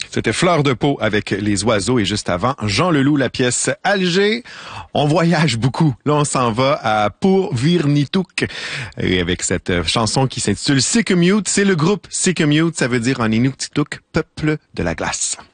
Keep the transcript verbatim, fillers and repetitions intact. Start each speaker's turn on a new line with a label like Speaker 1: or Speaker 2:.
Speaker 1: C'était Fleur de peau avec les oiseaux et juste avant, Jean Leloup, la pièce Alger. On voyage beaucoup. Là, on s'en va à Pour-Vir-Ni-Touk et avec cette chanson qui s'intitule Sikkimut. C'est le groupe Sikkimut, ça veut dire en Inuktitut, peuple de la glace.